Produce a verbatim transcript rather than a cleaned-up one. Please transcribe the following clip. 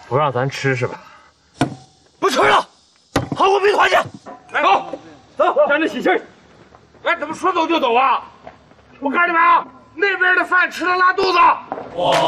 不让咱吃是吧？ 不吃了，好过没团去。 来，走，走，站着洗气儿。 哎，怎么说走就走啊？我告诉你们啊，那边的饭吃了拉肚子。哇！